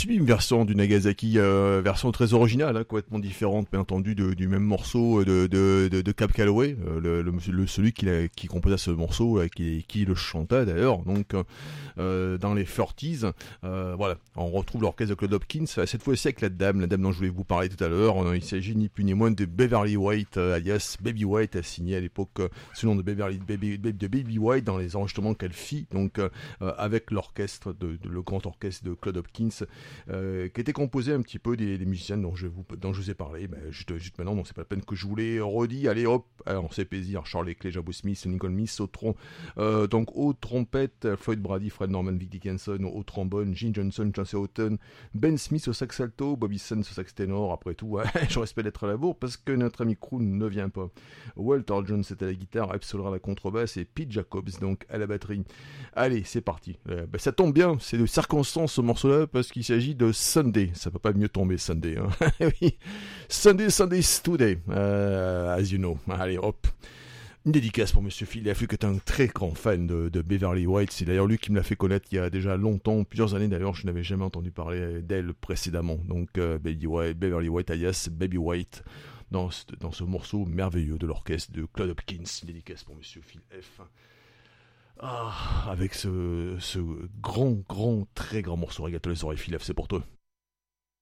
sublime version du Nagasaki, version très originale, hein, complètement différente, bien entendu, du même morceau de Cab Calloway, celui qui composa ce morceau, qui le chanta d'ailleurs, donc dans les 40s. Voilà, on retrouve l'orchestre de Claude Hopkins, cette fois-ci avec la dame dont je voulais vous parler tout à l'heure. Il s'agit ni plus ni moins de Beverly White, alias Baby White, a signé à l'époque ce nom de Baby White dans les enregistrements qu'elle fit, donc avec l'orchestre le grand orchestre de Claude Hopkins, qui était composé un petit peu des musiciens dont je vous ai parlé, juste maintenant, donc c'est pas la peine que je vous les redis. Allez hop, alors, on sait plaisir, Charles Clay, Jabo Smith, Lincoln Smith au trompette, Floyd Brady, Fred Norman, Vic Dickinson au trombone, Gene Johnson, Chauncey Houghton, Ben Smith au sax alto, Bobby Sands au sax ténor. Après tout, je respecte d'être à la bourre parce que notre ami Croon ne vient pas. Walter Jones est à la guitare, Ebb Soler à la contrebasse et Pete Jacobs donc à la batterie. Allez, c'est parti. Ça tombe bien, c'est de circonstance ce morceau-là parce qu'il s'agit de Sunday. Ça peut pas mieux tomber Sunday. Hein. Oui. Sunday's Today, as you know. Allez, hop. Une dédicace pour Monsieur Phil F, qui est un très grand fan de Beverly White. C'est d'ailleurs lui qui me l'a fait connaître il y a déjà longtemps, plusieurs années d'ailleurs. Je n'avais jamais entendu parler d'elle précédemment. Donc Beverly White alias Baby White dans ce morceau merveilleux de l'orchestre de Claude Hopkins. Une dédicace pour Monsieur Phil F. Avec ce grand, très grand morceau. Régale les oreilles, Phil F, c'est pour toi.